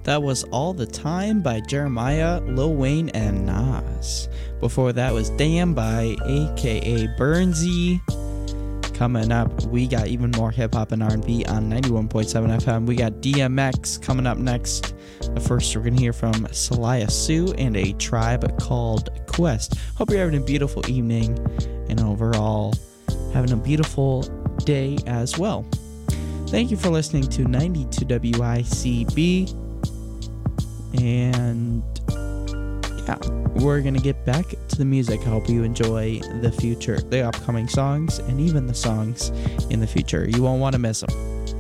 That was All the Time by Jeremiah, Lil Wayne, and Nas. Before that was Damn by aka Burnsy. Coming up, we got even more hip-hop and R&B on 91.7 FM. We got DMX coming up next. But first, we're going to hear from Celaya Sue and a tribe called Quest. Hope you're having a beautiful evening and overall having a beautiful day as well. Thank you for listening to 92 WICB. And yeah, we're going to get back to the music. I hope you enjoy the upcoming songs, and even the songs in the future. You won't want to miss them.